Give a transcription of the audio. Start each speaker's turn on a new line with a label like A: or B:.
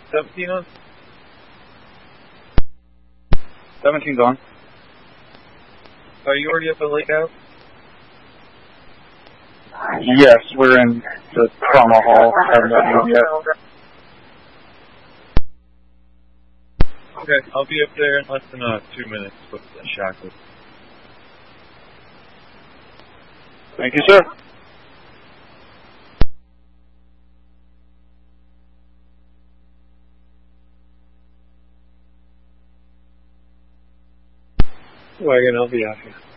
A: 17 on?
B: 17's on.
A: Are you already up at Lake House?
B: Yes, we're in the trauma hall. Haven't gotten moved yet.
A: Okay, I'll be up there in less than 2 minutes with the shackles.
B: Thank you, sir.
C: Wagon, I'll be out here.